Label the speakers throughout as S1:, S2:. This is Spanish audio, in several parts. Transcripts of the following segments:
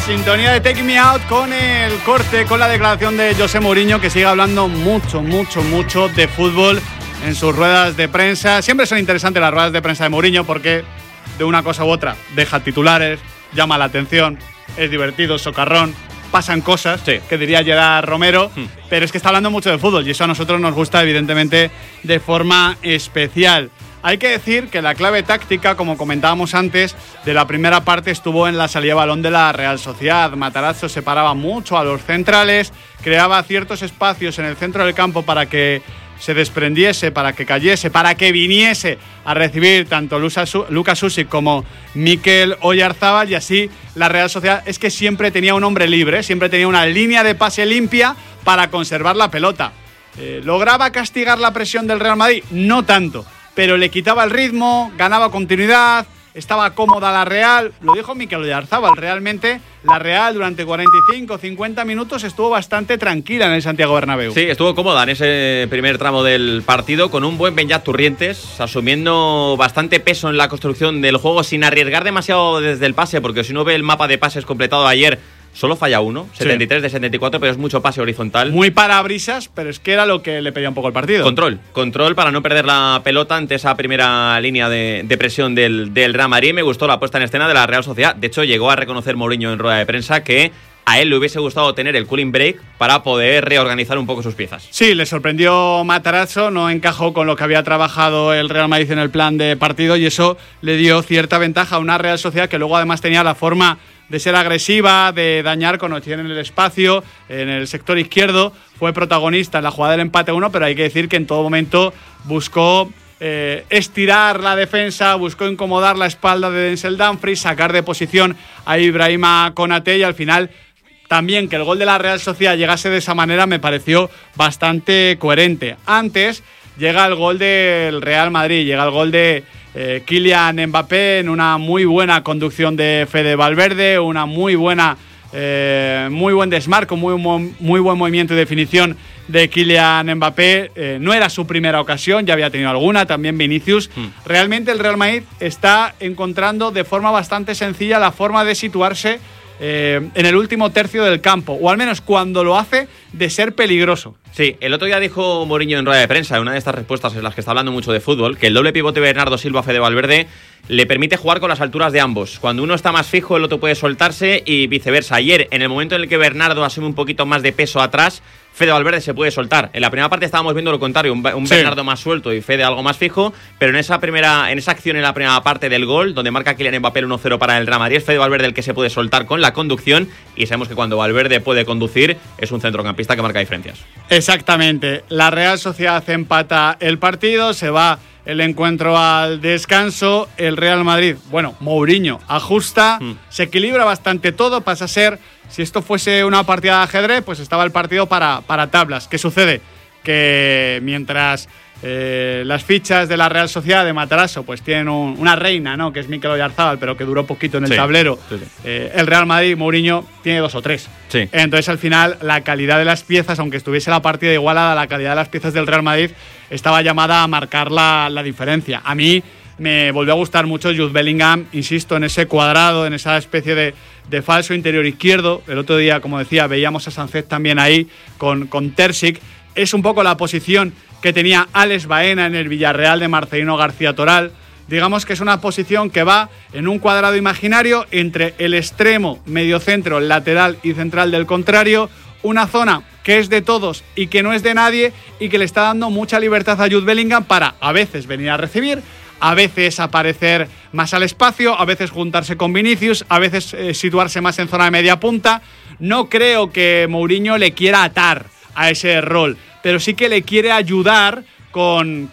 S1: Sintonía de Take Me Out con el corte, con la declaración de José Mourinho, que sigue hablando mucho de fútbol en sus ruedas de prensa. Siempre son interesantes las ruedas de prensa de Mourinho porque de una cosa u otra deja titulares, llama la atención, es divertido, socarrón, pasan cosas, sí, que diría Gerard Romero, pero es que está hablando mucho de fútbol y eso a nosotros nos gusta evidentemente de forma especial. Hay que decir que la clave táctica, como comentábamos antes, de la primera parte estuvo en la salida de balón de la Real Sociedad. Matarazzo separaba mucho a los centrales, creaba ciertos espacios en el centro del campo para que se desprendiese, para que cayese, para que viniese a recibir tanto Lucas Susic como Mikel Oyarzabal, y así la Real Sociedad es que siempre tenía un hombre libre, siempre tenía una línea de pase limpia para conservar la pelota. ¿Lograba castigar la presión del Real Madrid? No tanto, pero le quitaba el ritmo, ganaba continuidad, estaba cómoda la Real. Lo dijo Mikel Oyarzabal, realmente la Real durante 45-50 minutos estuvo bastante tranquila en el Santiago Bernabéu.
S2: Sí, estuvo cómoda en ese primer tramo del partido, con un buen Beñat Turrientes, asumiendo bastante peso en la construcción del juego, sin arriesgar demasiado desde el pase, porque si uno ve el mapa de pases completado ayer, solo falla uno, 73 de 74, pero es mucho pase horizontal.
S1: Muy parabrisas, pero es que era lo que le pedía un poco el partido.
S2: Control para no perder la pelota ante esa primera línea de presión del Real Madrid. Me gustó la puesta en escena de la Real Sociedad. De hecho, llegó a reconocer Mourinho en rueda de prensa que a él le hubiese gustado tener el cooling break para poder reorganizar un poco sus piezas.
S1: Sí, le sorprendió Matarazzo, no encajó con lo que había trabajado el Real Madrid en el plan de partido y eso le dio cierta ventaja a una Real Sociedad que luego además tenía la forma de ser agresiva, de dañar cuando tiene en el espacio, en el sector izquierdo. Fue protagonista en la jugada del empate 1, pero hay que decir que en todo momento buscó estirar la defensa, buscó incomodar la espalda de Denzel Dumfries, sacar de posición a Ibrahima Konaté, y al final también que el gol de la Real Sociedad llegase de esa manera me pareció bastante coherente. Antes llega el gol del Real Madrid, llega el gol de Kylian Mbappé en una muy buena conducción de Fede Valverde, una muy buen desmarco, muy buen movimiento y definición de Kylian Mbappé. No era su primera ocasión, ya había tenido alguna, también Vinicius. Realmente el Real Madrid está encontrando de forma bastante sencilla la forma de situarse en el último tercio del campo, o al menos cuando lo hace, de ser peligroso.
S2: Sí, el otro día dijo Mourinho en rueda de prensa, en una de estas respuestas en las que está hablando mucho de fútbol, que el doble pivote Bernardo Silva-Fede Valverde le permite jugar con las alturas de ambos. Cuando uno está más fijo, el otro puede soltarse y viceversa. Ayer, en el momento en el que Bernardo asume un poquito más de peso atrás, Fede Valverde se puede soltar. En la primera parte estábamos viendo lo contrario, un sí, Bernardo más suelto y Fede algo más fijo, pero en esa acción en la primera parte del gol, donde marca Kylian Mbappé el 1-0 para el Real Madrid, es Fede Valverde el que se puede soltar con la conducción, y sabemos que cuando Valverde puede conducir es un centrocampista que marca diferencias.
S1: Exactamente. La Real Sociedad empata el partido, se va el encuentro al descanso. El Real Madrid, bueno, Mourinho ajusta, se equilibra bastante todo, pasa a ser, si esto fuese una partida de ajedrez, pues estaba el partido para tablas. ¿Qué sucede? Que mientras las fichas de la Real Sociedad de Matarazzo pues tienen una reina, ¿no?, que es Mikel Oyarzabal, pero que duró poquito en el tablero. Sí. El Real Madrid, Mourinho, tiene 2 o 3. Sí. Entonces al final la calidad de las piezas, aunque estuviese la partida igualada, la calidad de las piezas del Real Madrid estaba llamada a marcar la diferencia. A mí me volvió a gustar mucho Jude Bellingham, insisto, en ese cuadrado, en esa especie de falso interior izquierdo. El otro día, como decía, veíamos a Sánchez también ahí con Terzic. Es un poco la posición que tenía Alex Baena en el Villarreal de Marcelino García Toral. Digamos que es una posición que va en un cuadrado imaginario entre el extremo, mediocentro, lateral y central del contrario. Una zona que es de todos y que no es de nadie, y que le está dando mucha libertad a Jude Bellingham para a veces venir a recibir, a veces aparecer más al espacio, a veces juntarse con Vinicius, a veces situarse más en zona de media punta. No creo que Mourinho le quiera atar a ese rol, pero sí que le quiere ayudar con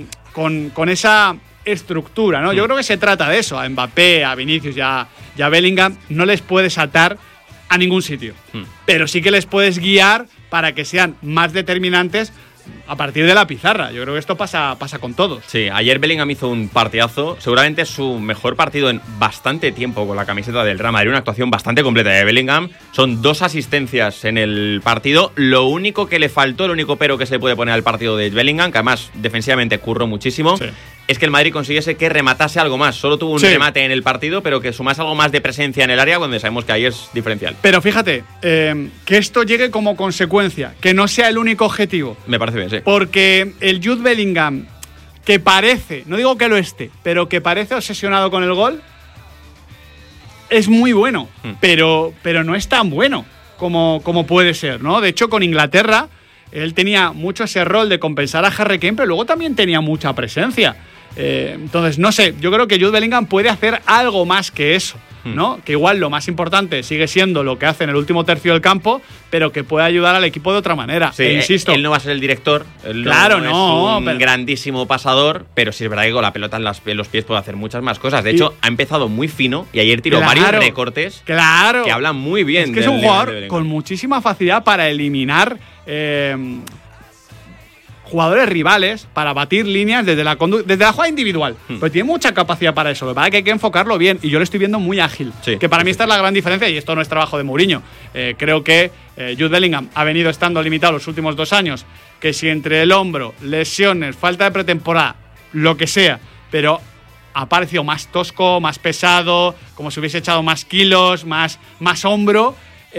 S1: esa estructura, ¿no? Yo creo que se trata de eso. A Mbappé, a Vinicius y a Bellingham no les puedes atar a ningún sitio, pero sí que les puedes guiar para que sean más determinantes a partir de la pizarra. Yo creo que esto pasa con todos.
S2: Sí, ayer Bellingham hizo un partidazo, seguramente su mejor partido en bastante tiempo con la camiseta del Real Madrid, una actuación bastante completa de Bellingham. Son 2 asistencias en el partido. Lo único que le faltó, el único pero que se puede poner al partido de Bellingham, que además defensivamente curró muchísimo, es que el Madrid consiguiese que rematase algo más. Solo tuvo un remate en el partido, pero que sumase algo más de presencia en el área, cuando sabemos que ahí es diferencial.
S1: Pero fíjate, que esto llegue como consecuencia, que no sea el único objetivo.
S2: Me parece bien, sí.
S1: Porque el Jude Bellingham, que parece, no digo que lo esté, pero que parece obsesionado con el gol, es muy bueno, pero no es tan bueno como puede ser, ¿no? De hecho, con Inglaterra, él tenía mucho ese rol de compensar a Harry Kane, pero luego también tenía mucha presencia. Entonces, no sé, yo creo que Jude Bellingham puede hacer algo más que eso, ¿no? Que igual lo más importante sigue siendo lo que hace en el último tercio del campo, pero que puede ayudar al equipo de otra manera.
S2: Sí,
S1: insisto,
S2: él no va a ser el director, él
S1: claro,
S2: no es un grandísimo pasador, pero sí es verdad que con la pelota en los pies puede hacer muchas más cosas. De hecho, ha empezado muy fino y ayer tiró varios recortes que hablan muy bien.
S1: Es que es un jugador con muchísima facilidad para eliminar jugadores rivales, para batir líneas desde la jugada individual. Pero tiene mucha capacidad para eso. Lo que pasa es que hay que enfocarlo bien, y yo lo estoy viendo muy ágil. Sí, que para mí esta es la gran diferencia, y esto no es trabajo de Mourinho. Creo que Jude Bellingham ha venido estando limitado los últimos 2 años, que si entre el hombro, lesiones, falta de pretemporada, lo que sea, pero ha parecido más tosco, más pesado, como si hubiese echado más kilos, más hombro,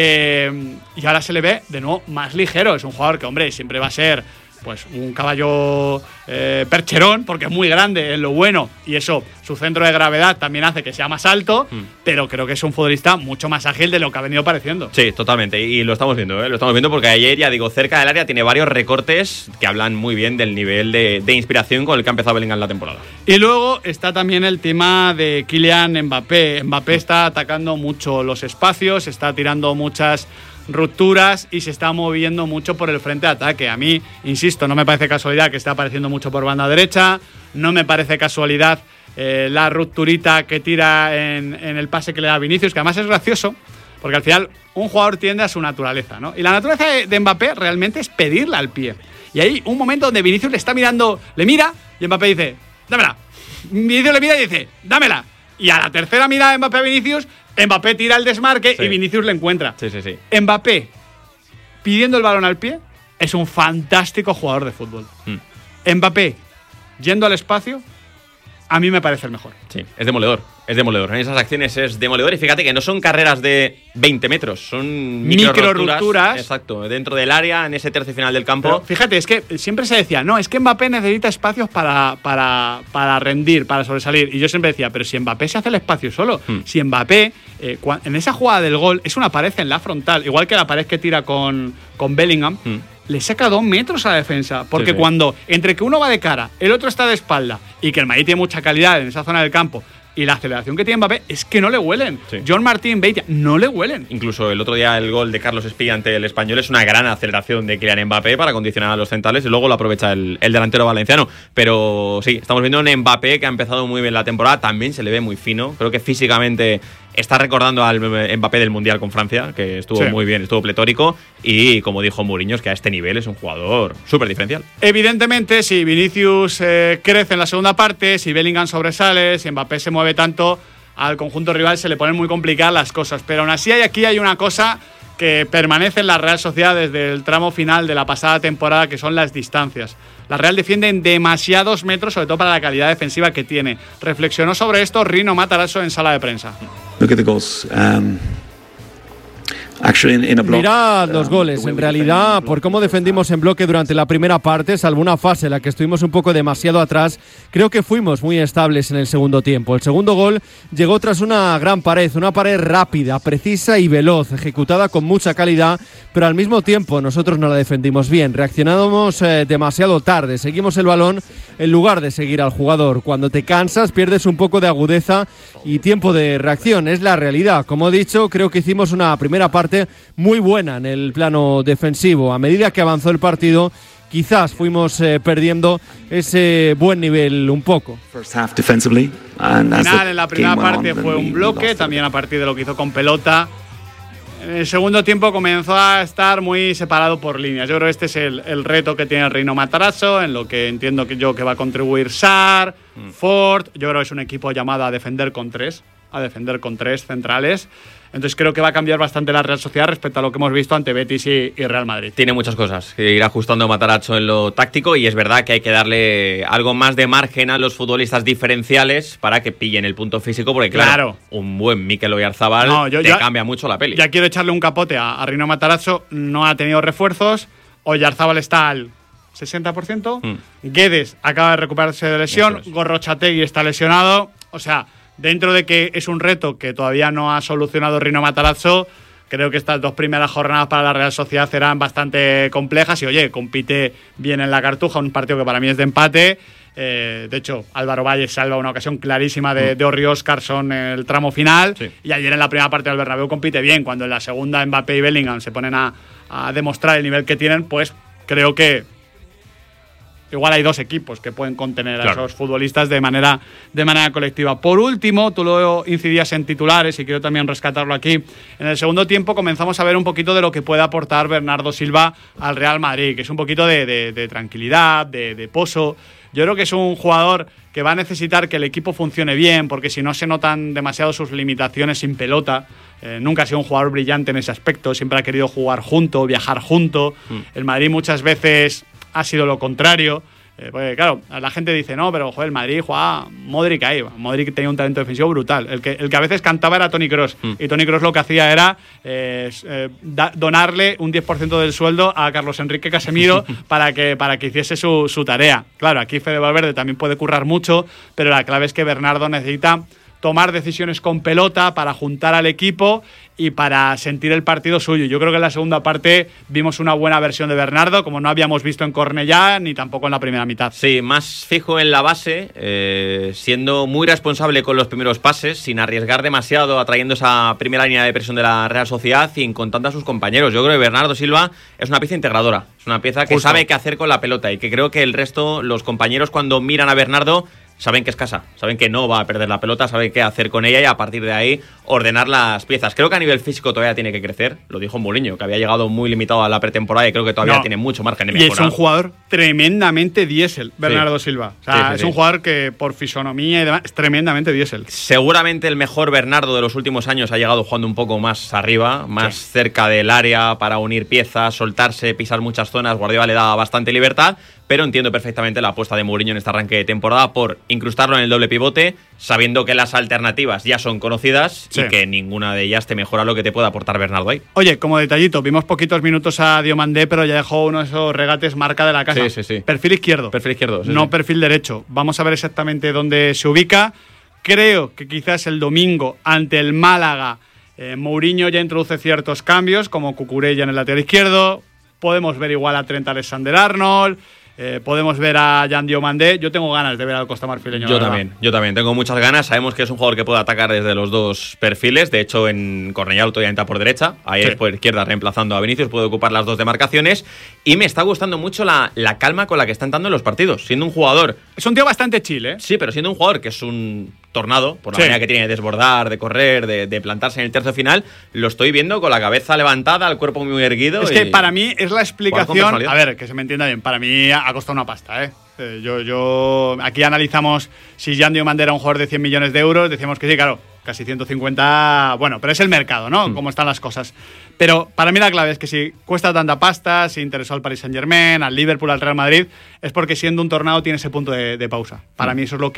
S1: y ahora se le ve de nuevo más ligero. Es un jugador que, hombre, siempre va a ser pues un caballo percherón, porque es muy grande en lo bueno, y eso, su centro de gravedad también hace que sea más alto, pero creo que es un futbolista mucho más ágil de lo que ha venido pareciendo.
S2: Sí, totalmente, y lo estamos viendo, lo estamos viendo, porque ayer, ya digo, cerca del área tiene varios recortes que hablan muy bien del nivel de inspiración con el que ha empezado Bellingham la temporada.
S1: Y luego está también el tema de Kylian Mbappé. Mbappé está atacando mucho los espacios, está tirando muchas rupturas y se está moviendo mucho por el frente de ataque. A mí, insisto, no me parece casualidad que esté apareciendo mucho por banda derecha, no me parece casualidad la rupturita que tira en el pase que le da a Vinicius, que además es gracioso, porque al final un jugador tiende a su naturaleza, ¿no? Y la naturaleza de Mbappé realmente es pedirla al pie. Y hay un momento donde Vinicius le está mirando, le mira, y Mbappé dice, dámela. Vinicius le mira y dice, dámela. Y a la tercera mirada de Mbappé a Vinicius, Mbappé tira el desmarque y Vinicius le encuentra.
S2: Sí.
S1: Mbappé, pidiendo el balón al pie, es un fantástico jugador de fútbol. Mbappé, yendo al espacio, a mí me parece el mejor.
S2: Sí, es demoledor. En esas acciones es demoledor, y fíjate que no son carreras de 20 metros, son micro rupturas. Exacto, dentro del área, en ese tercio final del campo.
S1: Pero fíjate, es que siempre se decía, no, es que Mbappé necesita espacios para rendir, para sobresalir. Y yo siempre decía, pero si Mbappé se hace el espacio solo, si Mbappé, en esa jugada del gol, es una pared en la frontal, igual que la pared que tira con Bellingham, le saca 2 metros a la defensa, porque cuando, entre que uno va de cara, el otro está de espalda, y que el Madrid tiene mucha calidad en esa zona del campo, y la aceleración que tiene Mbappé es que no le huelen. John Martín, Beitia, no le huelen.
S2: Incluso el otro día el gol de Carlos Espí ante el Español es una gran aceleración de Kylian Mbappé para condicionar a los centrales, y luego lo aprovecha el delantero valenciano. Pero sí, estamos viendo un Mbappé que ha empezado muy bien la temporada, también se le ve muy fino. Creo que físicamente está recordando al Mbappé del Mundial con Francia, que estuvo muy bien, estuvo pletórico, y como dijo Mourinho, es que a este nivel es un jugador súper diferencial.
S1: Evidentemente, si Vinicius crece en la segunda parte, si Bellingham sobresale, si Mbappé se mueve tanto, al conjunto rival se le ponen muy complicadas las cosas. Pero aún así aquí hay una cosa que permanece en la Real Sociedad desde el tramo final de la pasada temporada, que son las distancias. La Real defiende en demasiados metros, sobre todo para la calidad defensiva que tiene. Reflexionó sobre esto Rino Matarazzo en sala de prensa.
S3: Look at the goals.
S4: Mirad los goles, en realidad, por cómo defendimos en bloque durante la primera parte, salvo una fase en la que estuvimos un poco demasiado atrás, creo que fuimos muy estables en el segundo tiempo. El segundo gol llegó tras una gran pared, una pared rápida, precisa y veloz, ejecutada con mucha calidad, pero al mismo tiempo nosotros no la defendimos bien, reaccionábamos demasiado tarde, seguimos el balón en lugar de seguir al jugador. Cuando te cansas pierdes un poco de agudeza y tiempo de reacción, es la realidad. Como he dicho, creo que hicimos una primera parte muy buena en el plano defensivo. A medida que avanzó el partido, quizás fuimos perdiendo ese buen nivel un poco.
S1: Al final, en la primera parte fue un bloque, también a partir de lo que hizo con pelota. En el segundo tiempo comenzó a estar muy separado por líneas. Yo creo que este es el reto que tiene el Rino Matarazzo, en lo que entiendo que va a contribuir Sarr, Ford. Yo creo que es un equipo llamado a defender con 3. a defender con 3 centrales. Entonces creo que va a cambiar bastante la Real Sociedad respecto a lo que hemos visto ante Betis y Real Madrid.
S2: Tiene muchas cosas que ir ajustando Matarazzo en lo táctico, y es verdad que hay que darle algo más de margen a los futbolistas diferenciales para que pillen el punto físico, porque claro. Un buen Mikel Oyarzabal cambia mucho la peli.
S1: Ya quiero echarle un capote a Rino Matarazzo, no ha tenido refuerzos, Oyarzabal está al 60%, Guedes acaba de recuperarse de lesión, Gorrotxategi está lesionado, o sea, dentro de que es un reto que todavía no ha solucionado Rino Matarazzo, creo que estas 2 primeras jornadas para la Real Sociedad serán bastante complejas y, oye, compite bien en la Cartuja, un partido que para mí es de empate. De hecho, Álvaro Valle salva una ocasión clarísima de Orri Óscarson en el tramo final, y ayer en la primera parte del Bernabéu compite bien. Cuando en la segunda Mbappé y Bellingham se ponen a demostrar el nivel que tienen, pues creo que igual hay 2 equipos que pueden contener a esos futbolistas de manera colectiva. Por último, tú lo incidías en titulares y quiero también rescatarlo aquí. En el segundo tiempo comenzamos a ver un poquito de lo que puede aportar Bernardo Silva al Real Madrid, que es un poquito de tranquilidad, de pozo. Yo creo que es un jugador que va a necesitar que el equipo funcione bien, porque si no se notan demasiado sus limitaciones sin pelota. Nunca ha sido un jugador brillante en ese aspecto, siempre ha querido jugar junto, viajar junto. El Madrid muchas veces ha sido lo contrario. Porque claro, la gente dice, no, pero joder, el Madrid juega Modric ahí. Modric tenía un talento defensivo brutal. El que a veces cantaba era Toni Kroos. Y Toni Kroos lo que hacía era donarle un 10% del sueldo a Carlos Enrique Casemiro para que hiciese su tarea. Claro, aquí Fede Valverde también puede currar mucho, pero la clave es que Bernardo necesita tomar decisiones con pelota para juntar al equipo y para sentir el partido suyo. Yo creo que en la segunda parte vimos una buena versión de Bernardo, como no habíamos visto en Cornellá ni tampoco en la primera mitad.
S2: Sí, más fijo en la base, siendo muy responsable con los primeros pases, sin arriesgar demasiado, atrayendo esa primera línea de presión de la Real Sociedad y encontrando a sus compañeros. Yo creo que Bernardo Silva es una pieza integradora, es una pieza que sabe qué hacer con la pelota, y que creo que el resto, los compañeros, cuando miran a Bernardo, saben que es casa, saben que no va a perder la pelota, saben qué hacer con ella y a partir de ahí ordenar las piezas. Creo que a nivel físico todavía tiene que crecer, lo dijo Mourinho, que había llegado muy limitado a la pretemporada y creo que todavía tiene mucho margen de mejorar.
S1: Y es un jugador tremendamente diésel, Bernardo Silva. O sea, es un jugador que por fisonomía y demás es tremendamente diésel.
S2: Seguramente el mejor Bernardo de los últimos años ha llegado jugando un poco más arriba, más cerca del área para unir piezas, soltarse, pisar muchas zonas. Guardiola le daba bastante libertad, pero entiendo perfectamente la apuesta de Mourinho en este arranque de temporada por incrustarlo en el doble pivote, sabiendo que las alternativas ya son conocidas y que ninguna de ellas te mejora lo que te puede aportar Bernardo ahí.
S1: Oye, como detallito, vimos poquitos minutos a Diomandé, pero ya dejó uno de esos regates marca de la casa.
S2: Sí.
S1: Perfil izquierdo.
S2: No
S1: perfil derecho. Vamos a ver exactamente dónde se ubica. Creo que quizás el domingo ante el Málaga, Mourinho ya introduce ciertos cambios, como Cucurella en el lateral izquierdo. Podemos ver igual a Trent Alexander-Arnold. Podemos ver a Jan Diomandé. Yo tengo ganas de ver al Costa Marfileño.
S2: Yo también tengo muchas ganas. Sabemos que es un jugador que puede atacar desde los 2 perfiles. De hecho, en Cornellá todavía entra por derecha, ahí es por izquierda reemplazando a Vinicius, puede ocupar las 2 demarcaciones. Y me está gustando mucho la calma con la que está entrando en los partidos, siendo un jugador...
S1: Es un tío bastante chill, ¿eh?
S2: Sí, pero siendo un jugador que es un tornado, por la manera que tiene de desbordar, de correr, de plantarse en el tercio final, lo estoy viendo con la cabeza levantada, el cuerpo muy erguido.
S1: Es que para mí es la explicación... A ver, que se me entienda bien, para mí ha costado una pasta, ¿eh? Yo aquí analizamos si Jan Diomandé era un jugador de 100 millones de euros, decíamos que sí, claro, casi 150, bueno, pero es el mercado, ¿no? Cómo están las cosas. Pero para mí la clave es que si cuesta tanta pasta, si interesó al Paris Saint-Germain, al Liverpool, al Real Madrid, es porque siendo un tornado tiene ese punto de pausa. Para mí eso es lo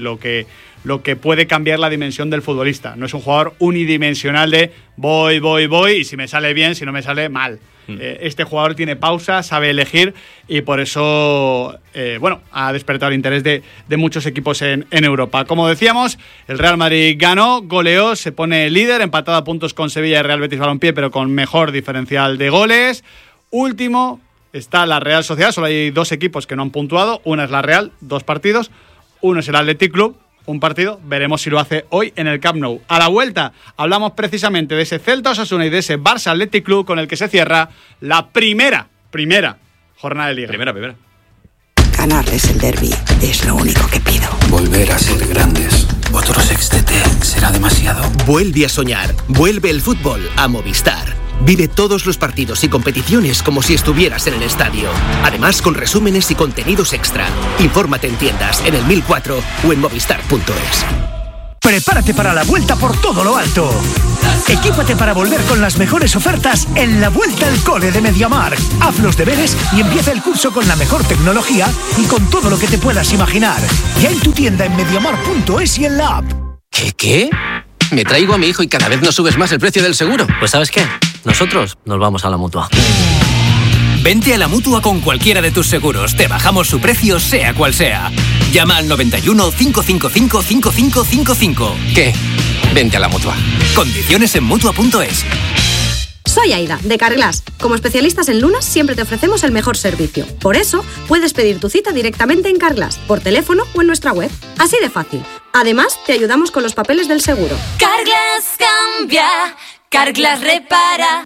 S1: que puede cambiar la dimensión del futbolista. No es un jugador unidimensional de voy, y si me sale bien, si no me sale, mal. Este jugador tiene pausa, sabe elegir y por eso ha despertado el interés de muchos equipos en Europa. Como decíamos, el Real Madrid ganó, goleó, se pone líder, empatado a puntos con Sevilla y Real Betis Balompié, pero con mejor diferencial de goles. Último está la Real Sociedad, solo hay 2 equipos que no han puntuado, una es la Real, 2 partidos, uno es el Athletic Club, un partido, veremos si lo hace hoy en el Camp Nou. A la vuelta hablamos precisamente de ese Celta Osasuna y de ese Barça Athletic Club con el que se cierra la primera jornada de Liga.
S2: Primera.
S3: Ganarles el derbi es lo único que pido.
S5: Volver a ser grandes. Otro sextete será demasiado.
S6: Vuelve a soñar. Vuelve el fútbol a Movistar. Vive todos los partidos y competiciones como si estuvieras en el estadio. Además, con resúmenes y contenidos extra. Infórmate en tiendas, en el 1004 o en movistar.es.
S7: Prepárate para la vuelta por todo lo alto. Equípate para volver con las mejores ofertas en la Vuelta al Cole de MediaMarkt. Haz los deberes y empieza el curso con la mejor tecnología y con todo lo que te puedas imaginar. Ya en tu tienda en MediaMarkt.es y en la app.
S8: ¿Qué? Me traigo a mi hijo y cada vez nos subes más el precio del seguro.
S9: Pues ¿sabes qué? Nosotros nos vamos a la Mutua.
S10: Vente a la Mutua con cualquiera de tus seguros. Te bajamos su precio, sea cual sea. Llama al 91 555 5555.
S8: ¿Qué? Vente a la Mutua.
S10: Condiciones en Mutua.es.
S11: Soy Aida, de Carglass. Como especialistas en lunas, siempre te ofrecemos el mejor servicio. Por eso, puedes pedir tu cita directamente en Carglass, por teléfono o en nuestra web. Así de fácil. Además, te ayudamos con los papeles del seguro.
S12: Carglass cambia, Carglass repara.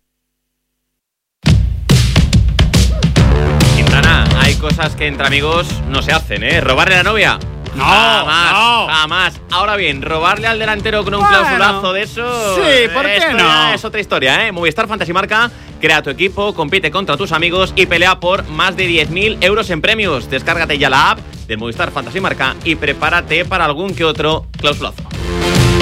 S2: Quintana, hay cosas que entre amigos no se hacen, ¿eh? ¿Robarle a la novia?
S1: No,
S2: jamás. Ahora bien, robarle al delantero con un clausulazo de eso.
S1: Sí, ¿por qué no?
S2: Es otra historia, ¿eh? Movistar Fantasy Marca, crea tu equipo, compite contra tus amigos y pelea por más de 10.000 euros en premios. Descárgate ya la app del Movistar Fantasy Marca y prepárate para algún que otro clausulazo.